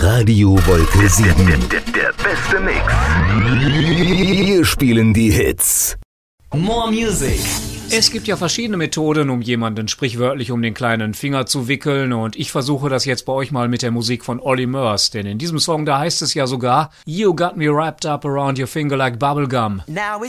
Radio Wolke 7. Der beste Mix. Wir spielen die Hits. More Music. Es gibt ja verschiedene Methoden, um jemanden sprichwörtlich um den kleinen Finger zu wickeln, und ich versuche das jetzt bei euch mal mit der Musik von Olly Murs, denn in diesem Song, da heißt es ja sogar: You got me wrapped up around your finger like bubblegum. Now